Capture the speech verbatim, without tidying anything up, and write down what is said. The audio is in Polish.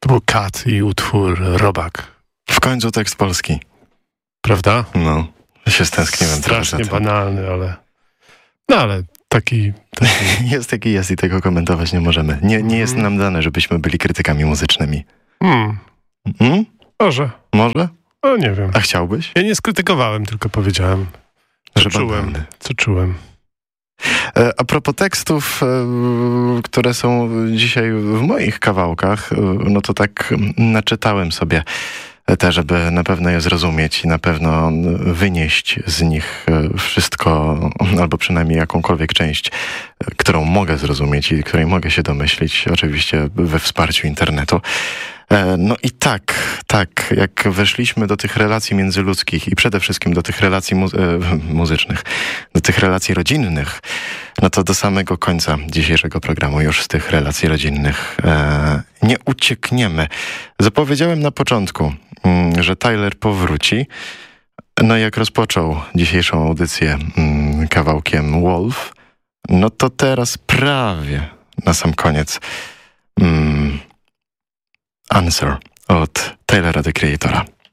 To był Kat i utwór Robak. W końcu tekst polski. Prawda? No, się stęskniłem. Strasznie banalny, ale... No ale taki... taki... Jest jaki jest i tego komentować nie możemy. Nie, nie jest nam dane, żebyśmy byli krytykami muzycznymi. Hmm. Hmm? Może. Może? No nie wiem. A chciałbyś? Ja nie skrytykowałem, tylko powiedziałem, co Że czułem. banalny. Co czułem. A propos tekstów, które są dzisiaj w moich kawałkach, no to tak naczytałem sobie te, żeby na pewno je zrozumieć i na pewno wynieść z nich wszystko, albo przynajmniej jakąkolwiek część, którą mogę zrozumieć i której mogę się domyślić, oczywiście we wsparciu internetu. No i tak, tak, jak weszliśmy do tych relacji międzyludzkich i przede wszystkim do tych relacji mu- muzycznych, do tych relacji rodzinnych, no to do samego końca dzisiejszego programu już z tych relacji rodzinnych e, nie uciekniemy. Zapowiedziałem na początku, mm, że Tyler powróci. No jak rozpoczął dzisiejszą audycję mm, kawałkiem Wolf, no to teraz prawie na sam koniec mm, Answer od Tylera, The Creatora.